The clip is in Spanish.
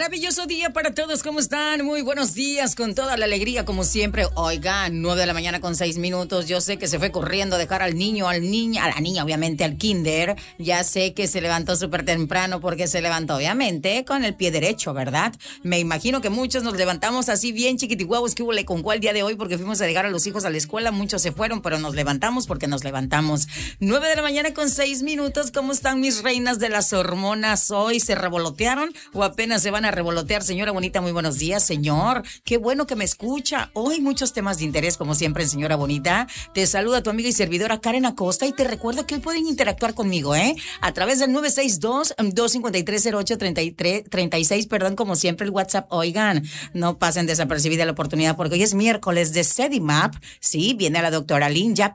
maravilloso día para todos. ¿Cómo están? Muy buenos días, con toda la alegría, como siempre. Oigan, 9:06 a.m. Yo sé que se fue corriendo a dejar al niño, a la niña, obviamente, al kinder. Ya sé que se levantó súper temprano porque se levantó, obviamente, con el pie derecho, ¿verdad? Me imagino que muchos nos levantamos así bien chiquitiguavos, que hubo con cuál día de hoy, porque fuimos a dejar a los hijos a la escuela. Muchos se fueron, pero nos levantamos porque nos levantamos. 9:06 a.m. ¿Cómo están mis reinas de las hormonas hoy? ¿Se revolotearon o apenas se van a revolotear? Señora bonita, muy buenos días, señor. Qué bueno que me escucha. Hoy muchos temas de interés, como siempre, señora bonita. Te saluda tu amiga y servidora Karen Acosta y te recuerdo que hoy pueden interactuar conmigo, a través del 962-253-0836, como siempre, el WhatsApp. Oigan, no pasen desapercibida la oportunidad porque hoy es miércoles de Sedimap. Sí, viene la doctora Lynn ya